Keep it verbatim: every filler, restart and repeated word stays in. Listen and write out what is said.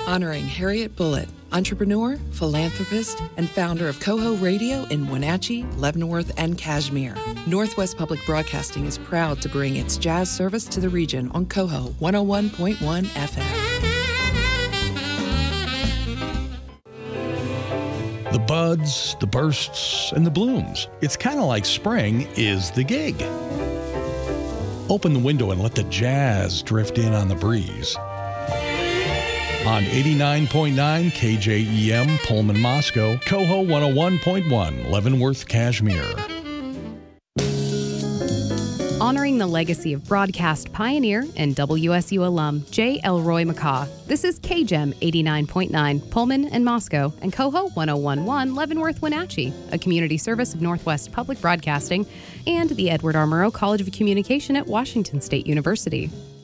Honoring Harriet Bullitt, entrepreneur, philanthropist, and founder of Coho Radio in Wenatchee, Leavenworth, and Kashmir. Northwest Public Broadcasting is proud to bring its jazz service to the region on Coho one oh one point one F M. The buds, the bursts, and the blooms. It's kind of like spring is the gig. Open the window and let the jazz drift in on the breeze. On eighty-nine point nine K J E M, Pullman, Moscow, Coho one oh one point one, Leavenworth, Kashmir. Honoring the legacy of broadcast pioneer and W S U alum J. Elroy McCaw. This is K J E M eighty-nine point nine, Pullman and Moscow, and Coho one oh one point one, Leavenworth, Wenatchee, a community service of Northwest Public Broadcasting and the Edward R. Murrow College of Communication at Washington State University.